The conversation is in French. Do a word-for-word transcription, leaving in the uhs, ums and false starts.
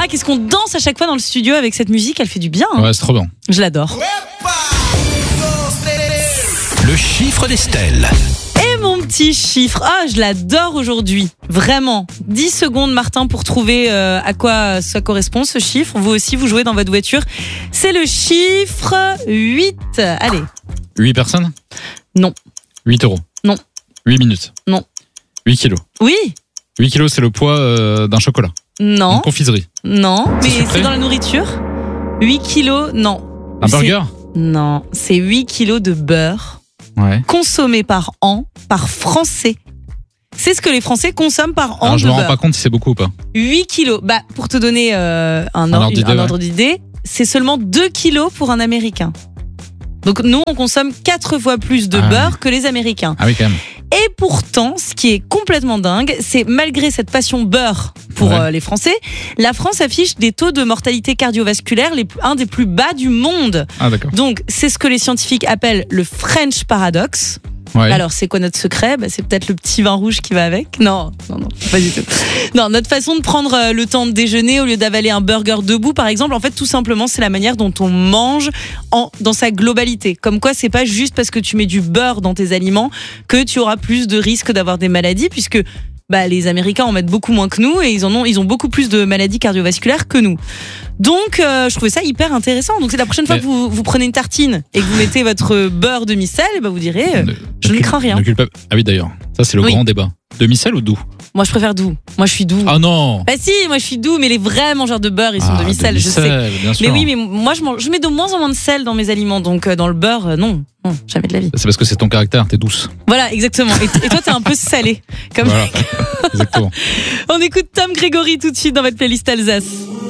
qu'est-ce qu'on danse à chaque fois dans le studio avec cette musique, elle fait du bien. Hein. Ouais, c'est trop bien. Je l'adore. Le chiffre d'Estelle. Et mon petit chiffre, ah, je l'adore aujourd'hui, vraiment. dix secondes, Martin, pour trouver euh, à quoi ça correspond, ce chiffre. Vous aussi, vous jouez dans votre voiture. C'est le chiffre huit. Allez. huit personnes ? Non. huit euros ? Non. huit minutes ? Non. huit kilos ? Oui. huit kilos, c'est le poids euh, d'un chocolat. Non. Une confiserie. Non, C'est mais sucré c'est dans la nourriture. huit kilos, non. Un C'est- burger ? Non, c'est huit kilos de beurre Ouais. consommé par an par Français. C'est ce que les Français consomment par an Alors, je de me rends beurre. pas compte si c'est beaucoup ou pas. huit kilos. Bah, pour te donner euh, un, Un or- ordre d'idée, un ouais. ordre d'idée, c'est seulement deux kilos pour un Américain. Donc nous, on consomme quatre fois plus de Ah. beurre que les Américains. Ah oui, quand même. Et pourtant, ce qui est complètement dingue, c'est malgré cette passion beurre pour Ouais. euh, les Français, la France affiche des taux de mortalité cardiovasculaire les plus- un des plus bas du monde. Ah d'accord. Donc, c'est ce que les scientifiques appellent le French Paradox. Ouais. Alors, c'est quoi notre secret ? Bah, c'est peut-être le petit vin rouge qui va avec. Non, non, non, pas du tout. Non, notre façon de prendre euh, le temps de déjeuner au lieu d'avaler un burger debout, par exemple, en fait, tout simplement, c'est la manière dont on mange en, dans sa globalité. Comme quoi, c'est pas juste parce que tu mets du beurre dans tes aliments que tu auras plus de risques d'avoir des maladies, puisque bah, les Américains en mettent beaucoup moins que nous et ils en ont, ils ont beaucoup plus de maladies cardiovasculaires que nous. Donc, euh, je trouvais ça hyper intéressant. Donc, c'est la prochaine fois Mais- que vous, vous prenez une tartine et que vous mettez votre beurre demi-sel, et bah, vous direz, euh, Ne- je ne cul- crains rien. ne culpa- Ah oui, d'ailleurs. Ça, c'est le Oui. grand débat. Demi-sel ou doux ? moi, je préfère doux. Moi, je suis doux. Ah non. Bah si, moi, je suis doux, mais les vrais mangeurs de beurre, ils sont Ah, demi-sel, je sais. demi-sel, bien sûr. Mais oui, mais moi, je, mange, je mets de moins en moins de sel dans mes aliments. Donc, euh, dans le beurre, euh, non. Non, jamais de la vie. C'est parce que c'est ton caractère, t'es douce. Voilà, exactement. Et, et toi, t'es un peu salé. Comme Voilà. Exactement. On écoute Tom Grégory tout de suite dans votre playlist Alsace.